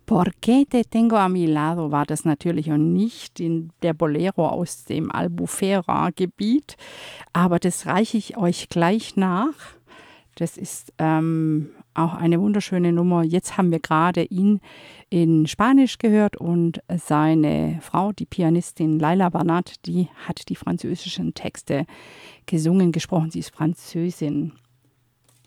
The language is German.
Por qué te tengo a mi lado war das natürlich und nicht der Bolero aus dem Albufera-Gebiet, aber das reiche ich euch gleich nach. Das ist auch eine wunderschöne Nummer. Jetzt haben wir gerade ihn in Spanisch gehört und seine Frau, die Pianistin Laila Barnat, die hat die französischen Texte gesungen, gesprochen. Sie ist Französin.